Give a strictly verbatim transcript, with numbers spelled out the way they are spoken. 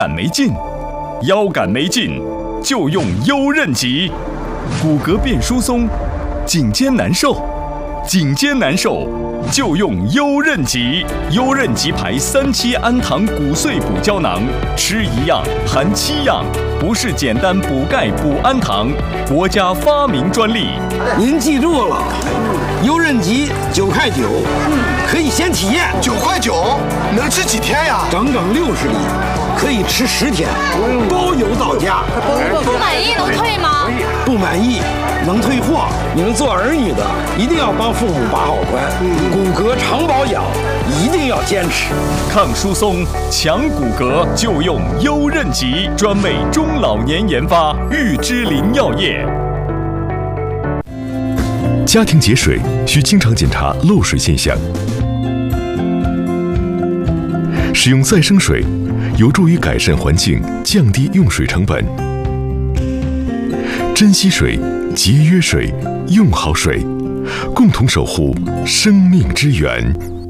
感没劲，腰杆没劲，就用优韧极。骨骼变疏松，颈肩难受，颈肩难受就用优韧极。优韧极牌三七氨糖骨碎补胶囊，吃一样含七样，不是简单补钙补氨糖，国家发明专利。 您记住了，优韧极九块九，可以先体验。 九块九能吃几天呀？ 整整六十粒，可以吃十天，包邮到家。 不满意能退吗？ 不满意能退货。你们做儿女的一定要帮父母把好关，骨骼常保养一定要坚持。 抗疏松、强骨骼就用优韧极，专为中老年研发，玉芝林药业。 家庭节水需经常检查漏水现象，使用再生水有助于改善环境，降低用水成本。珍惜水，节约水，用好水，共同守护生命之源。